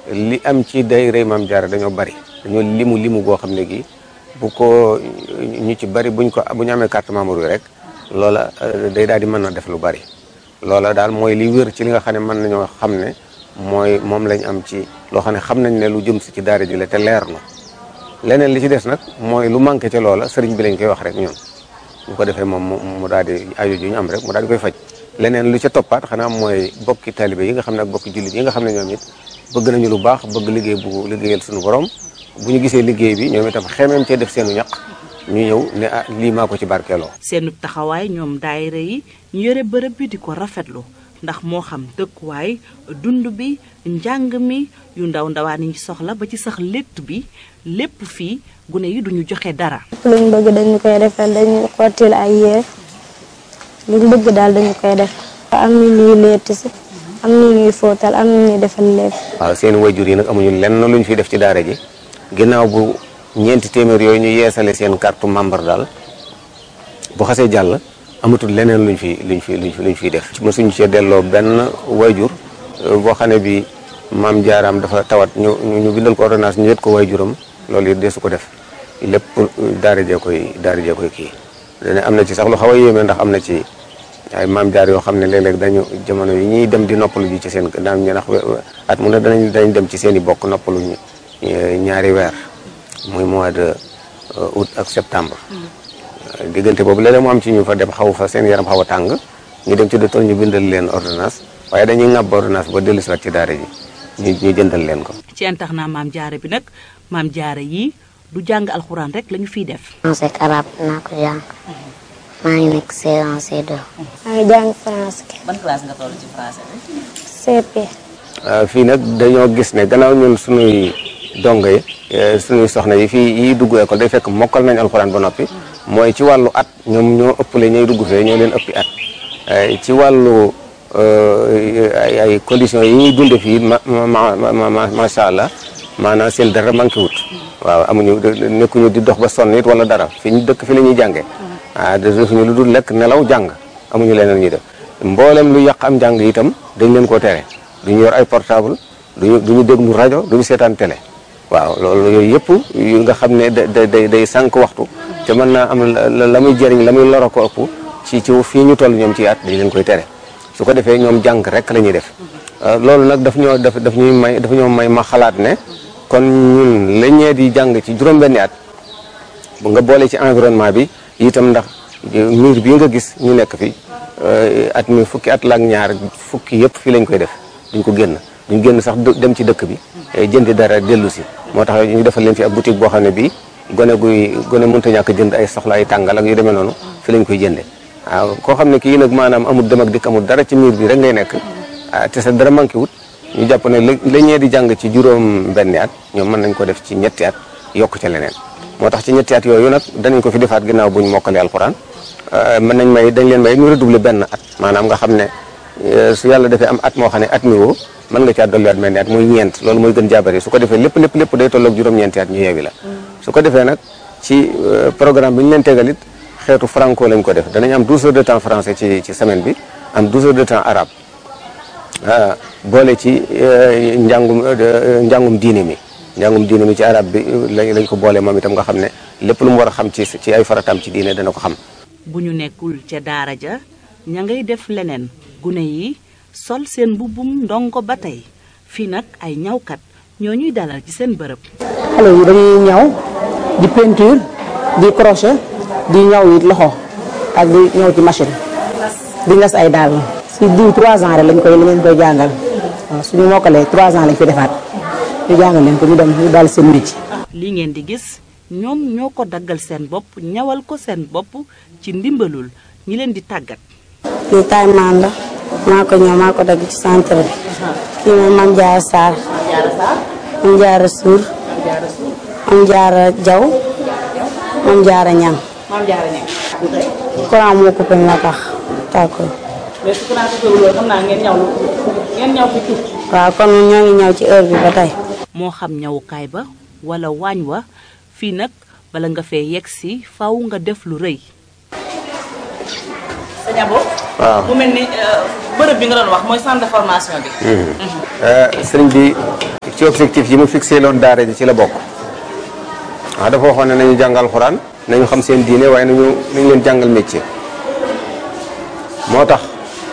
li am ci daayira Maam Jaara dañoo bari dañoo limu goo xam ne gi bu ko ñu ci bari bu ñu amee carte membre yi rek loola day daal di mën na def lu bari loola daal mooy li wér ci li nga xam ne mën nañoo xam ne moom lañ am ci loo xam ne xam nañ ne lu jëm si ci daara ji la te leer na leneen li ci des nag mooy lu manqué ca loola sëriñ bi lañ koy wax rek ñun bu ko defee moom mu daal di aajo ju ñu am rek mu daal di koy faj leneen lu ca toppaat xanaa mooy bokki taalibe yi nga xam ne ak bokki jullit yi nga xam ne ñoom it bëgg nañu lu baax bëgg liggéey bu liggéeyal suñu borom bu ñu gisee liggéey bi ñoom itam xemeem cee def seenu ñaq ñu ñëw ne lii maa ko ci barkeeloo. seenu taxawaay ñoom daayira yi ñu yore bërëb bi di ko rafetlu ndax moo xam dëkkuwaay dund bi njàng mi yu ndawaan yi soxla ba ci sax létt bi lépp fii gune yi duñu joxe dara. luñ bëgg dañu koy defal dañu xottil ay yére luñ bëgg daal dañu koy def am na ñuy létt si am na ñuy fóotal am na ñuy defal lépp. waaw seen wayjur yi nag amuñu lenn luñ fi def ci daara ji ginnaaw bu ñeenti téeméer yooyu ñu yeesale seen carte membre daal bu xasee jàll amatul leneen luñ fiy def. mosuñu cee delloo benn wayjur boo xam ne bi Maam Jaaraam dafa tawat ñu bindal ko ordonnance ñu yët ko wayjuram loolu it deesu ko def lépp daara jee koy kii. dana am na ci sax lu xaw a yéeme ndax am na ci ay Maam Jaar yoo xam ne léeg-léeg dañu jamono yi ñuy dem di noppalu ji ci seen daan ñu ndax at mu ne danañ dem ci seen i bokk noppalu ñaari weer muy mois de août ak septembre. diggante boobu léeg-léeg mu am ci ñu fa dem xaw fa seen yaram xaw a tàng ñu dem ci docteur ñu bindal leen ordonnance waaye dañuy ŋàbb ordonnance ba dellu si waat ci daara ji ñu jëndal leen ko. ci internat Maam Jaara bi nag Maam Jaara yi du jàng alxuraan rek lañu fiy def. français ak arabe naa ko jàng maa ngi nekk C1 C2. maa ngi jàng français. ban classe nga toll ci français bi. CP. fii nag dañoo gis ne gannaaw ñun suñuy dongo yi suñuy soxna yi fii yi dugg école day fekk mokkal nañ alxuraan ba noppi mooy ci wàllu at ñoom ñoo ëppale ñooy dugg fee ñoo leen ëppi at ci wàllu ay conditions yi ñuy dunde fii macha allah maanaam seen dara manqué wut waaw amuñu nekkuñu di dox ba sonn it wala dara fi ñu dëkk fi la ñuy jàngee defuñu lu dul lekk nelaw jàng amuñu leneen ñuy def mboolem lu yàq am jàng itam dañ leen koo tere duñu yor ay portable duñu déglu rajo duñu seetaan télé waaw loolu yooyu yëpp yu nga xam ne day sànq waxtu te mën naa am la muy jëriñ la muy loro ko ëpp ci fii ñu toll ñoom ci at dañ leen koy tere su ko defee ñoom jàng rek la ñuy def loolu nag daf ñoo may ma xalaat ne kon ñun la ñee di jàng ci juróom-benni at bu nga boole ci environnement bi itam ndax mur bi nga gis ñu nekk fi at mi fukki at la ak ñaar fukki yëpp fii lañ koy def duñ ko génn sax dem ci dëkk bi jëndi dara dellu si moo tax ñu defal leen fi ab boutique boo xam ne bii gone mënta ñàkk jënd ay soxla ay tàngal ak yu demee noonu fi lañ koy jënde waaw koo xam ne kii nag maanaam amul dem ak dikk amul dara ci miir bi rek ngay nekk te sa dara manqué wut ñu jàpp ne la ñee di jàng ci juróom benni at ñoom mën nañ ko def ci ñetti at yokk ca leneen moo tax ci ñetti at yooyu nag danañ ko fi defaat ginnaaw buñ mokkalee alxuraan dañ leen may ñu redoubler benn at maanaam nga xam ne su yàlla defee am at moo xam ne at mi woo mën nga caa dolliwaat mel ni at muy ñeent loolu mooy gën jaabari su ko defee lépp day tolloog juróom-ñeenti at ñu yeewi la su ko defee nag ci programme bi ñu leen tegal it xeetu franco lañ ko def danañ am 12 heures de temps français ci semaine bi am 12 heures de temps arabe boole ci njàngum diine mi ci arabe bi lañ ko boole moom itam nga xam ne lépp lu mu war a xam ci ay farataam ci diine dana ko xam. bu ñu nekkul ca daara ja ña ngay def leneen gune yi sol seen mbubbum ndongo ba tey fii nag ay ñawkat ñoo ñuy dalal ci seen bërëb. xale yi dañuy ñaw di peinture di crochet di ñaw it loxo ak di ñaw ci machine di ngas ay daal si diw 3 ans rek lañ koy jàngal waaw suñu mokkalee 3 ans lañ fi defaat ñu jàngal leen ko ñu dem ñu daal seen métier. li ngeen di gis ñoom ñoo ko daggal seen bopp ñawal ko seen bopp ci ndimbalul ñi leen di tàggat. lii taay maan la maa ko ñëw maa ko dagg ci centre bi. kii moom Mame Diarra Sarr. Mame Diarra Suur. Mame Diarra Jaw. Mame Diarra Ñang. courant moo coupé moo tax tàkkul. mais su courant coupé loolu xam naa ngeen ñaw fi tuuti. waaw kon ñoo ngi ñaw ci heure bi ba tey. moo xam ñawukaay ba wala waañ wa fii nag bala nga fee yegg si faw nga def lu rëy. sëñ Abo. waaw mu mel ni bërëb bi nga doon wax mooy centre de formation bi. sëriñ bi ci objectif yi mu fixé loon daara ji ci la bokk waaw dafa waxoon ne nañu jàngal alxuraan nañu xam seen diine waaye nañu leen jàngal métier moo tax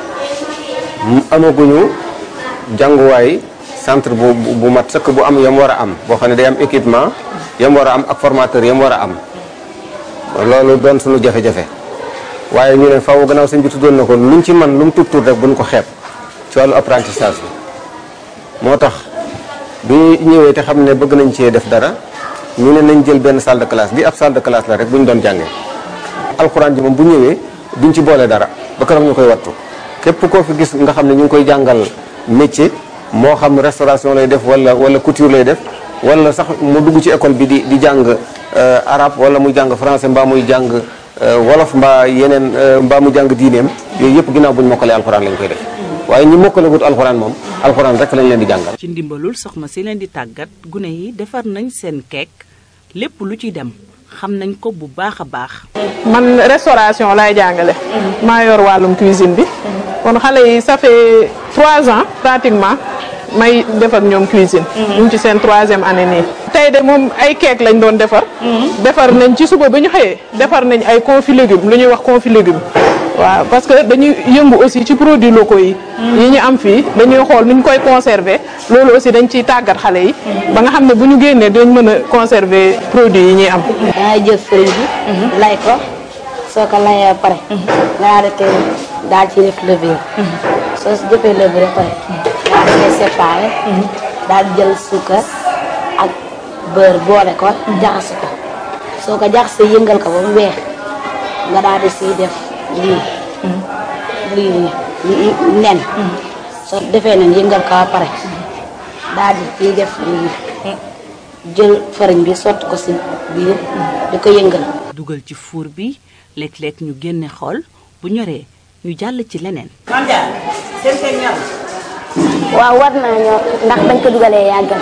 amaguñu jànguwaay centre bu mat sëkk bu am yam war a am boo xam ne day am équipement yam war a am ak formateur yam war a am loolu doon suñu jafe-jafe waaye ñu ne faaw gannaaw sëñ bi tuddoon na ko luñ ci man lu mu tuut rek buñ ko xeeb ci wàllu apprentissage bi moo tax bi ñëwee te xam ne bëgg nañ cee def dara ñu ne nañ jël benn salle de classe bi ab salle de classe la rek bu ñu doon jàngee alxuraan ji moom bu ñëwee duñ ci boole dara ba keroog ñu koy wattu képp koo fi gis nga xam ne ñu ngi koy jàngal métier moo xam restauration lay def wala couture lay def wala sax mu dugg ci école bi di jàng arabe wala muy jàng français mbaa muy jàng wolof mbaa yeneen mbaa mu jàng diineem yooyu yëpp ginnaaw bu ñu mokkalee alxuraan lañ koy def waaye ñi mokkalagut alxuraan moom alxuraan rek lañ leen di jàngal. ci ndimbalul soxna si leen di tàggat gune yi defar nañ seen keek lépp lu ci dem xam nañ ko bu baax a baax. man restauration laay jàngale. maa yor wàllum cuisine bi. kon xale yi ça fait 3 ans pratiquement may def ak ñoom cuisine. ñu ngi ci seen 3e année nii. tey de moom ay keek lañ doon defar. defar nañ ci suba bi ñu xëyee. defar nañ ay confit légumes lu ñuy wax confit légumes. waaw parce que dañuy yëngu aussi ci produits locaux yi. yi ñu am fii dañuy xool nu ñu koy conserver loolu aussi dañ ciy tàggat xale yi. ba nga xam ne bu ñu génnee dañ mën a conserver produits yi ñuy am. dangay jël fëriñ bi. lay ko soo ko layee ba pare. nga daal ci def levure. soo si jëfee levure ba pare. daal di koy séparé. daal di jël suukar ak beurre boole ko. jaxase ko soo ko jaxasee yëngal ko ba mu weex nga daal di siy def. lii nen soo defee nen yëngal ko ba pare daal di ciy def lii jël fariñ bi sotti ko si biir di ko yëngal. dugal ci four bi léeg-léeg ñu génne xool bu ñoree ñu jàll ci leneen. waaw war naa ñor ndax bañ ko dugalee yàggal.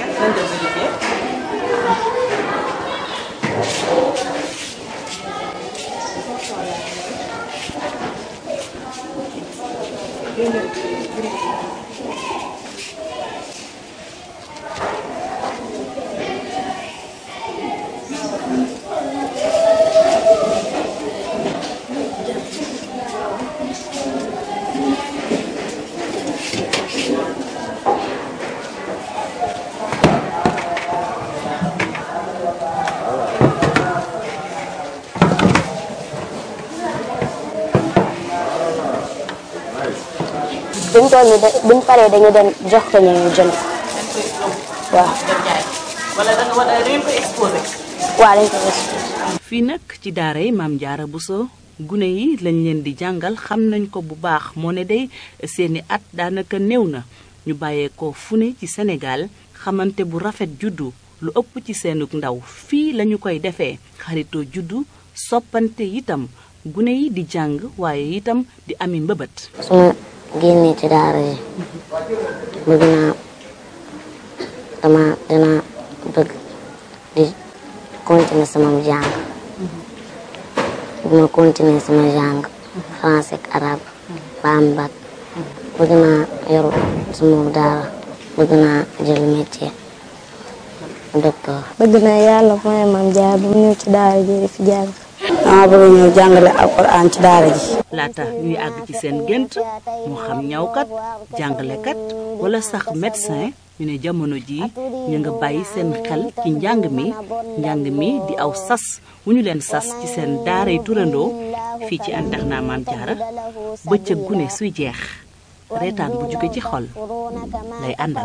buñ toll nii buñ paree dañu dem jox ko ñu jënd waaw. wala da ngeen ko exposé. waaw dañ ko exposé. fii nag ci daara yi Maam Jaara Buso gune yi lañ leen di jàngal xam nañ ko bu baax moo ne day seeni at daanaka néew na ñu bàyyeekoo fu ne ci Sénégal xamante bu rafet juddu lu ëpp ci seenug ndaw fii lañu koy defee xaritoo juddu soppante itam gune yi di jàng waaye itam di ami mbëbët. génnee ci daara yi bëgg naa dina bëgg di continuer sama jàng bëgg ma continuer sama jàng français ak arabe ba am bac bëgg naa yor sama daara bëgg naa jël métier docteur. bëgg naa yàlla mooy Maam Jaara bu ñëw ci daara ji di fi jàng. dama bëgg ñëw jàngale alxuraan ci daara ji. laata ñuy àgg ci seen gént moo xam ñawkat jàngalekat wala sax médecin ñu ne jamono ji ñu nga bàyyi seen xel ci njàng mi di aw sas wu ñu leen sas ci seen daaray turandoo fii ci internat Maam Jaara bëccëg gune suy jeex reetaan bu jóge ci xol lay àndal.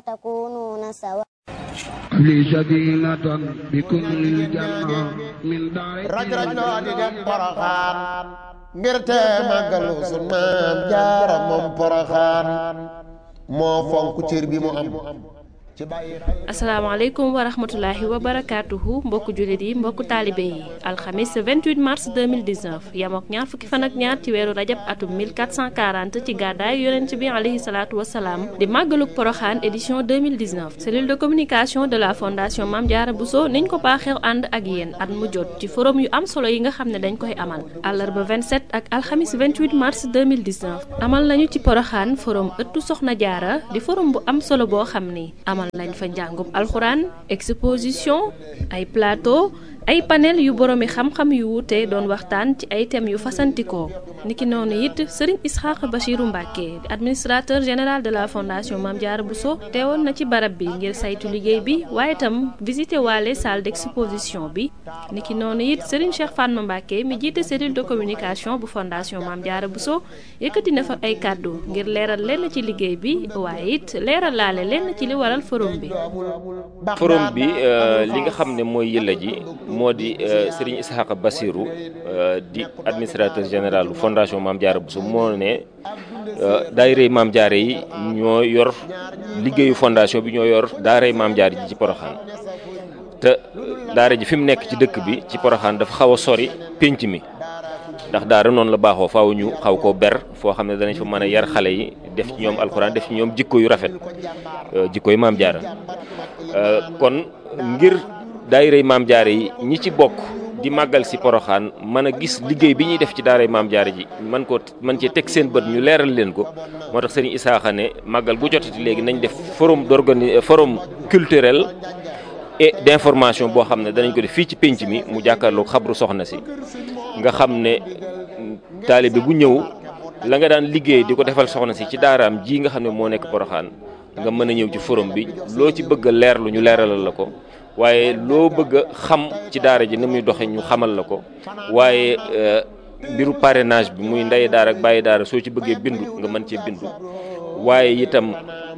li sadinatan bikum lil janna min daari raj loo di dem Poroxaan ngir te màggalu sun Maam Jaara moom Poroxaan moo fonk cër bi mu am asalaamaaleykum wa rahmatulahi wa barakaatuhu mbokku jullit yi mbokku taalibe yi alxamis 28 mars 2019 yamook ñaar fukki fan ak ñaar ci weeru rajab atum 1440 ci gàddaay yonent bi alayhi salaatu wasalaam di màggaluk poroxaan édition 2019 cellule de communication de la fondation Mame Diarra Bousso niñ ko baaxeew ànd ak yéen at mu jot ci forum yu am solo yi nga xam ne dañ koy amal àllarba 27 ak alxamis 28 mars 2019 amal nañu ci poroxaan forum ëttu soxna jaara di forum bu am solo boo xam ni amal lañ fa njàngum alxuraan exposition ay plateau ay panel yu boroomi xam-xam yu wuute doon waxtaan ci ay thèmes yu fasantikoo niki noonu it Serigne Isxaaq Bachirou Mbacké di administrateur général de la fondation Mame Diarra Bousso teewoon na ci barab bi ngir saytu liggéey bi waaye itam visité waale salle d'exposition bi niki noonu it Serigne Cheikh Fatma Mbacké mi jiite cellule de communication bu fondation Mame Diarra Bousso yëkkati na fa ay kàddu ngir leeral lenn ci liggéey bi waaye it leeral laale lenn ci li waral forum bi. forum bi li nga xam ne mooy yëlla ji moo di Serigne Ishaqa Bassirou di administrateur général fondation Mame Diarra Bousso moo ne daayira Mame Diarra yi ñoo yor liggéeyu fondation bi ñoo yor daara Mame Diarra ji ci Porokhane te daara ji fi mu nekk ci dëkk bi ci Porokhane dafa xaw a sori pénc mi ndax daara noonu la baaxoo faaw ñu xaw koo ber foo xam ne danañ fa mën a yar xale yi def ci ñoom alxuraan def ci ñoom jikko yu rafet jikko yu Mame Diarra kon ngir daayira Mame Diarra yi ñi ci bokk di màggal si Porokhane mën a gis liggéey bi ñuy def ci daara Mame Diarra ji man cee teg seen bët ñu leeral leen ko moo tax Serigne Isaaxa ne màggal bu jotati léegi nañ def forum culturel et d'information boo xam ne danañ ko def fii ci pénc mi mu jàkkaarloog xabru soxna si nga xam ne taalibe bu ñëw la nga daan liggéey di ko defal soxna si ci daaraam ji nga xam ne moo nekk Porokhane nga mën a ñëw ci forum bi loo ci bëgg a leerlu ñu leeralal la ko waaye loo bëgg a xam ci daara ji ni muy doxe ñu xamal la ko waaye mbiru parrainage bi muy ndey daara ak bàyyi daara soo ci bëggee bindu nga mën cee bindu waaye itam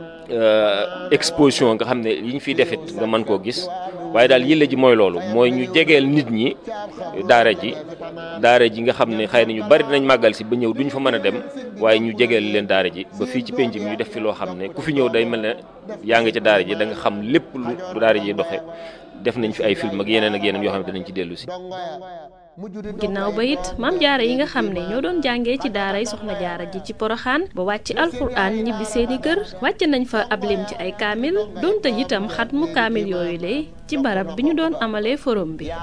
exposition nga xam ne yi ñu fiy defit nga mën koo gis waaye daal yëlla ji mooy loolu mooy ñu jegeel nit ñi daara ji nga xam ne xëy na ñu bari dinañ màggal si ba ñëw duñ fa mën a dem waaye ñu jegeel leen daara ji ba fii ci penc mi ñu def fi loo xam ne ku fi ñëw day mel ne yaa ngi ca daara ji da nga xam lépp lu daara ji doxe def nañ fi ay film ak yeneen yoo xam ne danañ ci dellu si. ginnaaw ba it Mame Diarra yi nga xam ne ñoo doon jàngee ci daaray Soxna Diarra ji ci Porokhane ba wàcc alxuraan ñibbi seeni kër wàcc nañ fa ab lim ci ay kaamil doon tëj itam xatmu kaamil yooyu lay ci barab bi ñu doon amalee forum bi.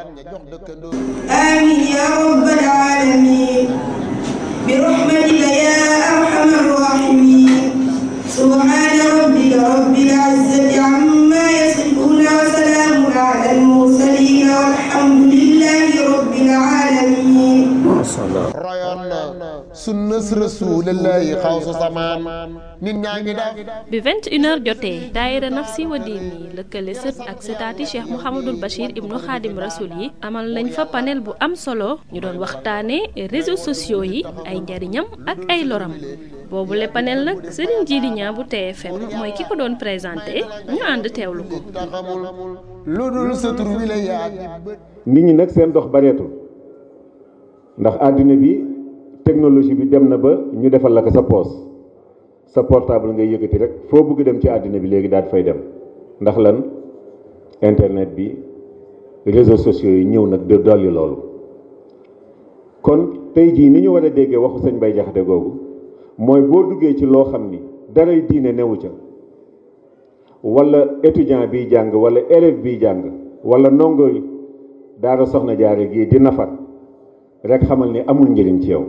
amiin yaa rabbal aalamiin bi rahmatika yaa arhamar raahimiin subhaana rabbika rabbil izzati ammaa yasifuun wa salaamun alal mursaliin walhamdulillaahi rabbil aalamiin. royoon na sunnas rasuulillaahi xawsu samaan nit ñaa ngi def bi 21h jotee daayira Nafsi wa Diini lëkkale sët ak sëtaati Cheikh Mouhamadul Bachir ibnu Xaadim Rasul yi amal nañ fa panel bu am solo ñu doon waxtaanee réseaux sociaux yi ay njariñam ak ay loram boobu le panel nag Serigne Djily Niang bu TFM mooy ki ko doon présenté ñu ànd teewlu ko. lu dul sa tur wi la yaag nit ñi nag seen dox bareetul ndax àddina bi technologie bi dem na ba ñu defal la ko sa poos sa portable ngay yëkkati rek foo bëgg dem ci àddina bi léegi daal di fay dem ndax lan internet bi réseaux sociaux yi ñëw nag de dolli loolu kon tey jii ni ñu war a déggee waxu sëñ Bay Jaxate googu mooy boo duggee ci loo xam ni daray diine newu ca wala étudiant biy jàng wala élève biy jàng wala ndongo daara Soxna Diarra gii di nafar rek xamal ni amul njëriñ ci yow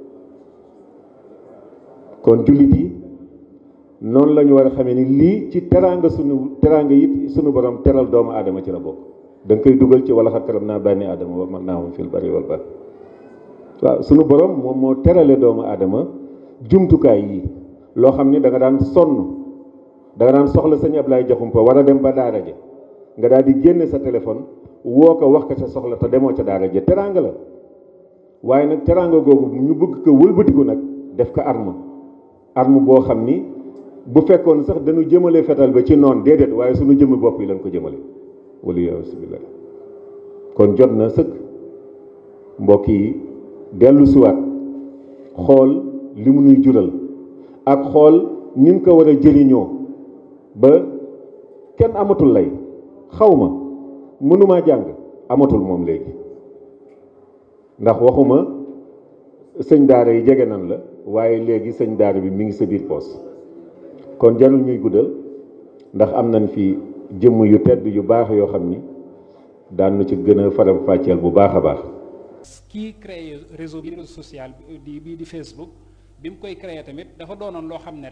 kon jullit yi noonu la ñu war a xamee ni lii ci teraanga it sunu borom teral doomu aadama ci la bokk da nga koy dugal ci wala xat karam naa bànni aadama wa man naahum fil barri wal bahri waaw sunu borom moom moo terale doomu aadama jumtukaay yi loo xam ni da nga daan sonn da nga daan soxla sëñ Ablaye Jaxumpa war a dem ba daara ja nga daal di génne sa téléphone woo ko wax ko sa soxla te demoo ca daara ja teraanga la waaye nag teraanga googu ñu bëgg ko wëlbatiku nag def ko arme boo xam ni bu fekkoon sax dañu jëmale fetal ba ci noon déedéet waaye suñu jëmmi bopp yi lañ ko jëmale wala yasubillah kon jot na sëkk mbokk yi dellu siwaat xool li mu nuy jural ak xool nin ko war a jëriñoo ba kenn amatul lay xawma mënumaa jàng amatul moom léegi ndax waxuma sëñ daara yi jege nan la waaye léegi sëñ daara bi mi ngi sa biir poos kon jarul ñuy guddal ndax am nañ fi jëmm yu tedd yu baax yoo xam ni daan na ci gën a faram fàcceel bu baax a baax. kii créé réseau social bii di Facebook bi mu koy créé tamit dafa doonoon loo xam ne rek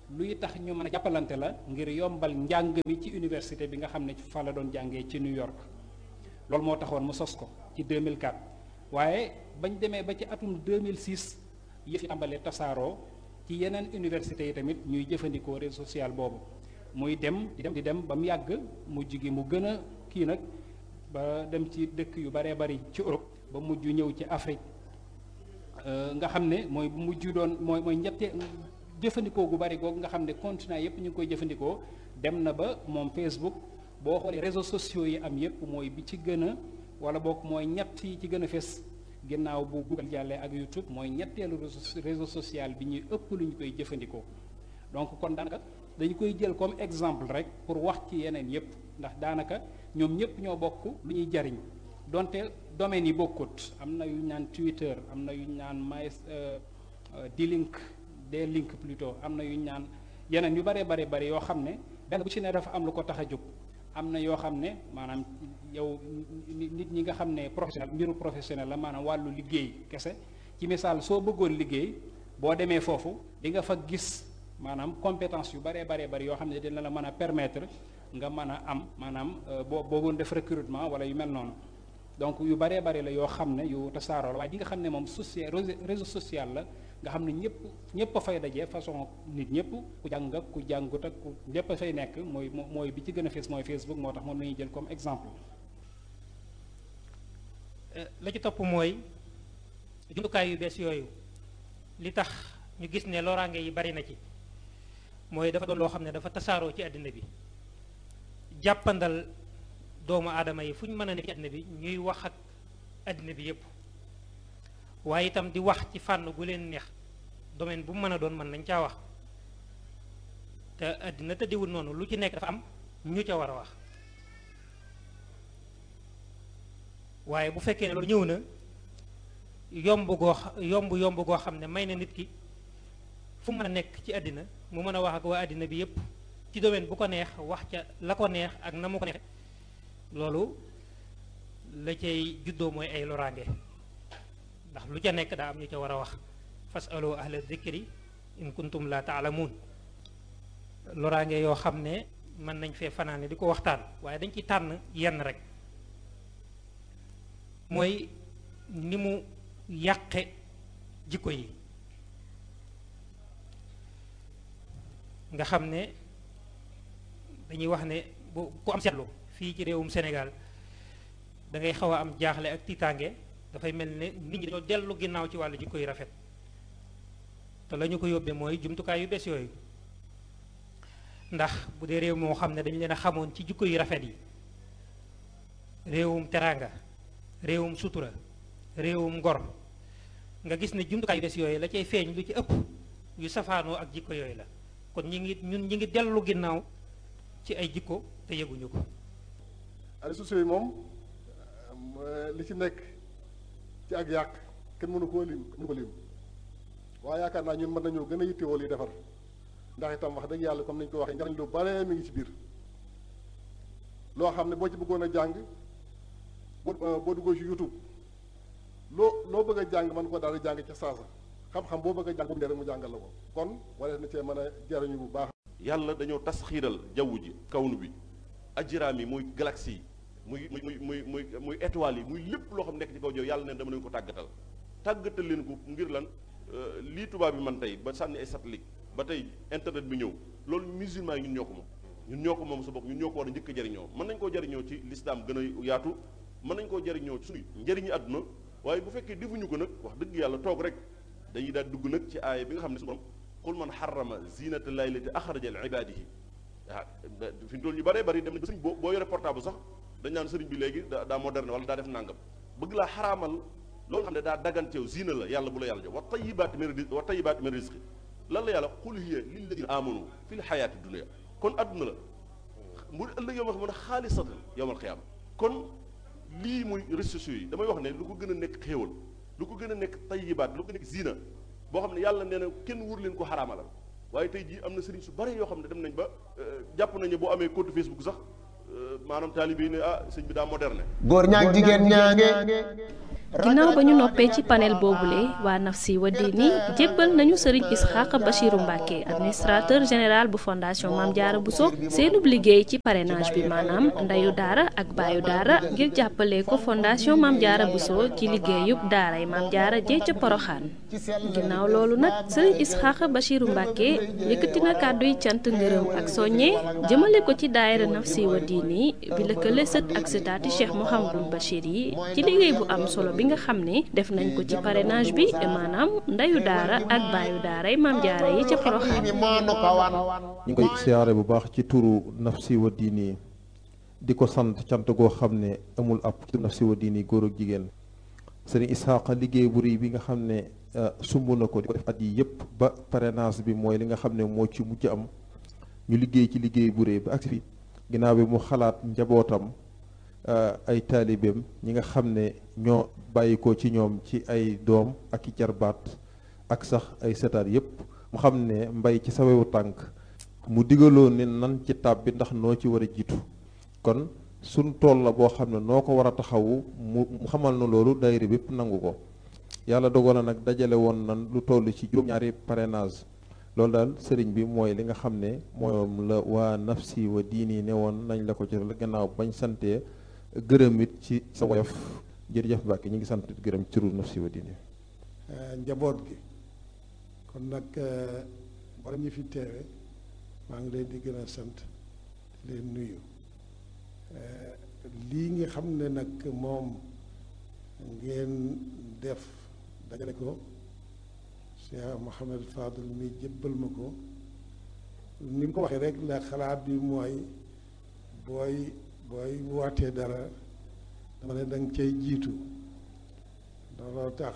luy tax ñu mën a jàppalante la ngir yombal njàng mi ci université bi nga xam ne fa la doon jàngee ci New York. loolu moo taxoon mu sos ko ci 2004 waaye bañ demee ba ci atum 2006 yëf yi tàmbalee tasaaroo ci yeneen université yi tamit ñuy jëfandikoo réseau social boobu muy dem di dem ba mu yàgg mujj gi mu gën a kii nag ba dem ci dëkk yu baree bari ci Europe ba mujj ñëw ci Afrique nga xam ne mooy mujj doon mooy ñette jëfandikoo gu bari googu nga xam ne continent yépp ñu ngi koy jëfandikoo dem na ba moom Facebook boo xoolee réseaux sociaux yi am yépp mooy bi ci gën a wala boog mooy ñett yi ci gën a fes ginnaaw bu Google jàllee ak YouTube mooy ñetteelu réseau social bi ñuy ëpp lu ñu koy jëfandikoo. donc kon daanaka dañu koy jël comme exemple rek pour wax ci yeneen yépp ndax daanaka ñoom ñépp ñoo bokk lu ñuy jariñ donte domaines yi bokkut am na yu ñu naan Twitter am na yu ñu naan D-Link plutôt am na yu ñu naan yeneen yu bare bari yoo xam ne benn bu ci ne dafa am lu ko tax a jóg. am na yoo xam ne maanaam yow nit ñi nga xam ne professionnel mbiru professionnel la maanaam wàllu liggéey kese ci misaal soo bëggoon liggéey boo demee foofu di nga fa gis maanaam compétence yu baree bari yoo xam ne dina la mën a permettre nga mën a am maanaam boo bëggoon def recrutement wala yu mel noonu donc yu baree bari la yoo xam ne yu tasaaroo la waaye di nga xam ne moom réseau social la nga xam ne ñëpp a fay daje façon nit ñëpp ku jàng ak ku jàngut ak ku ñëpp a fay nekk mooy bi ci gën a fees mooy Facebook moo tax moom la ñuy jël comme exemple. la ci topp mooy jumtukaay yu bees yooyu li tax ñu gis ne loraange yi bari na ci mooy dafa doon loo xam ne dafa tasaaroo ci àddina bi jàppandal doomu aadama yi fu ñu mën a nekk ci àddina bi ñuy wax ak àddina bi yépp waaye itam di wax ci fànn gu leen neex domaine bu mu mën a doon mën nañ caa wax te àddina tëddiwul noonu lu ci nekk dafa am ñu ca war a wax waaye bu fekkee ne loolu ñëw na yomb goo xam ne may na nit ki fu mën a nekk ci àddina mu mën a wax ak waa àddina bi yépp ci domaine bu ko neex wax ca la ko neex ak na mu ko neex loolu la cay juddoo mooy ay loraange ndax lu ca nekk daa am ñu ca war a wax fasalu ahla zikri in kuntum la taalamuun loraange yoo xam ne mën nañ fee fanaane di ko waxtaan waaye dañ ci tànn yenn rek mooy ni mu yàqe jikko yi nga xam ne dañuy wax ne bu ku am seetlu fii ci réewum Sénégal da ngay xaw a am jaaxle ak tiitaange dafay mel ne nit ñi dañoo dellu ginnaaw ci wàllu jikko yu rafet te la ñu ko yóbbee mooy jumtukaay yu bees yooyu ndax bu dee réew moo xam ne dañu leen a xamoon ci jikko yu rafet yi réewum teraanga réewum sutura réewum ngor nga gis ne jumtukaay yu bees yooyu la cay feeñ lu ci ëpp yu safaanoo ak jikko yooyu la kon ñi ngi dellu ginnaaw ci ay jikko te yëguñu ko. réseaux sociaux yi moom li ci nekk ci ak yàq kenn mënu ko lim waaye yaakaar naa ñun mën nañoo gën a yittewoo li defar ndax itam wax dëgg yàlla comme ni ñu ko waxee njariñ lu bare mi ngi ci biir loo xam ne boo ci bëggoon a jàng boo duggoo ci YouTube loo bëgg a jàng mën ko daal di jàng ca saasa xam-xam boo bëgg a jàng boobu rek mu jàngal la ko kon wala na cee mën a jariñu bu baax. yàlla dañoo tasxiiral jaww ji kawnu bi ajraam yi muy galaxie yi muy étoiles yi muy lépp loo xam nekk ci kaw jaww yàlla ne dama leen ko tàggatal leen ko ngir lan lii tubaab bi man tey ba sànni ay satellite ba tey internet bi ñëw loolu musulman yi ñun ñoo ko moom sa bopp ñun ñoo ko war a njëkk a jariñoo mën nañ koo jariñoo ci lislaam gën a yaatu mën nañ koo jariñoo ci suñu njëriñu àdduna waaye bu fekkee defuñu ko nag wax dëgg yàlla toog rek dañuy daal dugg nag ci aaya bi nga xam ne su borom qul man xarama zinata llahi lati axraja li ibadihi fi mu toll ñu bëree bëri dem nañ ba sëriñ boo yore portable sax dañ naan sëriñ bi léegi daa moderne wala daa def nàngam bëgg laa xaraamal loolu xam ne daa daganteew zina la yàlla bu la yàlla jox wa tayibaati min rizqi lan la yàlla qul hiya lilladina amanu fi l xayaati dunia kon adduna la mu ëllëg yow ma xam ne xaalisatan yowmal xiyaama kon lii muy réseaux sociaux yi damay wax ne lu ko gën a nekk xéewal lu ko gën a nekk tayibaat lu ko nekk zina boo xam ne yàlla nee na kenn wur leen ko xaraamalal waaye tey jii am na sëriñ su bari yoo xam ne dem nañ ba jàpp nañu boo amee compte Facebook sax maanaam taalibe yi ne sëñ bi daa moderne góor ñaag jigéen ñaange ginnaaw ba ñu noppee ci panel boobule waa Nafsi wa Diini jébbal nañu Serigne Ishaqa Bachirou Mbacké administrateur général bu fondation Mame Diarra Bousso seenub liggéey ci parrainage bi maanaam ndeyu daara ak baayu daara ngir jàppale ko fondation Mame Diarra Bousso ci liggéeyub daaray Mame Diarra jee ca Poroxaan ginnaaw loolu nag Serigne Ishaqa Bachirou Mbacké yëkkati na kàddu yi cant ngërëm ak soññe jëmale ko ci daayira Nafsi wa Diini bi lëkkale sët ak sëtaati Cheikh Mouhamadoul Bachir yi ci liggéey bu am solo bi nga xam ne def nañ ko ci parrainage bi maanaam ndeyu daara ak baayu daaray Mame Diarra yi ca Poroxaan ñu ngi koy siyaare bu baax ci turu Nafsi wa Diini di ko sant cant goo xam ne amul ab Nafsi wa Diini góor ak jigéen Serigne Ishaqa liggéey bu rëy bi nga xam ne sumb na ko di ko def at yi yëpp ba parrainage bi mooy li nga xam ne moo ci mujj am ñu liggéey ci liggéey bu rëy ba agsi fi ginnaaw bi mu xalaat njabootam ay taalibeem ñi nga xam ne ñoo bàyyi ko ci ñoom ci ay doom ak i jarbaat ak sax ay setaat yëpp mu xam ne mbay ci sawewu tànk mu digaloo ne nan ci tab bi ndax noo ci war a jiitu kon suñ tool la boo xam ne noo ko war a taxawu mu xamal na loolu daayira bépp nangu ko yàlla dogal na nag dajale woon nan lu toll ci juróom-ñaari parrainage loolu daal sëriñ bi mooy li nga xam ne moom la waa Nafsi wa Diini ne woon nañ la ko ci gannaaw bañ santee gërëm it ci sa woyof jërëjëf Mbacke ñu ngi sant gërëm ci turu Nafsi wa Diini njaboot gi kon nag borom ñi fi teewe maa ngi leen di gën a sant di leen nuyu lii nga xam ne nag moom ngeen def dajale ko Cheikh Mouhamed Fadel mi jébbal ma ko ni mu ko waxee rek la xalaat bi mooy booy wootee dara dama ne danga cay jiitu looloo tax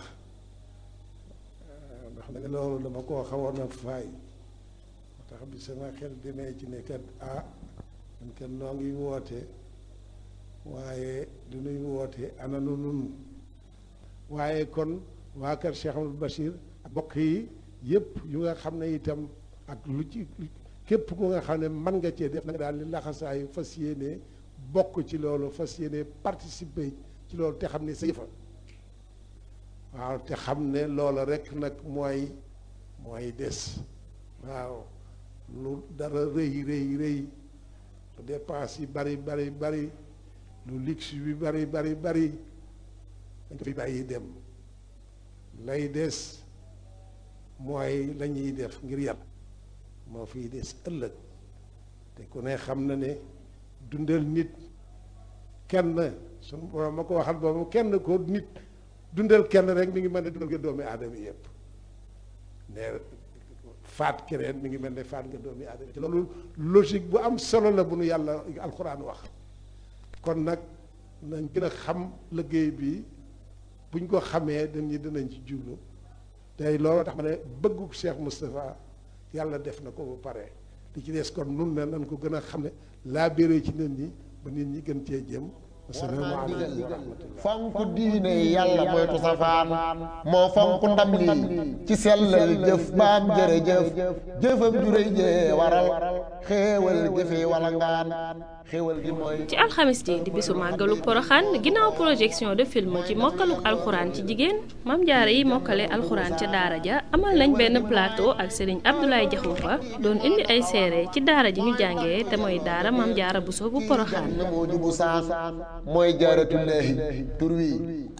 ndax nag loolu dama koo xawoon a faay moo tax bi sama xel demee ci ne kat man kat noo ngi woote waaye du nuy woote ana nu nun waaye kon waa kër Cheikh Amadou Bachir ak bokk yi yëpp yu nga xam ne itam ak lu ci képp ku nga xam ne mën nga cee def nag daal li laxasaayu fas yéene bokk ci loolu fas yéene participer ci loolu te xam ne sa yëfa waaw te xam ne loola rek nag mooy des waaw lu dara rëy lu dépense yi bari lu luxe bi bari dañ ko fi bàyyi dem lay des mooy la ñuy def ngir yàlla moo fiy des ëllëg te ku ne xam na ne dundal nit kenn suñu borom ma ko waxal boobu kenn ko nit dundal kenn rek mi ngi mel ne dundal nga doomi aadama yëpp ne faat keneen mi ngi mel ne faat nga doomi aadama te loolu logique bu am solo la bu nu yàlla alxuraan wax kon nag nañ gën a xam liggéey bi buñ ko xamee dinañ ci jublu tey loolu tax ma ne bëggu Cheikh Moustapha yàlla def na ko ba pare li ci des kon nun ne nañ ko gën a xam ne laa béré ci nit ñi ba nit ñi gën cee jëm asalaamaaleykum wa rahmatullah fonk diine yàlla moytu safaan moo fonk ndam lii ci sellal jëf baam jërëjëf jëfam juréy jee waral xéewal gi fi wala ngaan xéewal gi mooy ci alxamis ji di bisu màggalu Poroxaan ginnaaw projection de film ci mokkaluk alxuraan ci jigéen Mame Diarra yi mokkale alxuraan ca daara ja amal nañ benn plateau ak Serigne Abdoulaye Diakhoumpa doon indi ay seere ci daara ji ñu jàngee te mooy daara Mame Diarra Bousso bu Poroxaan mooy jaaratullaahi tur wi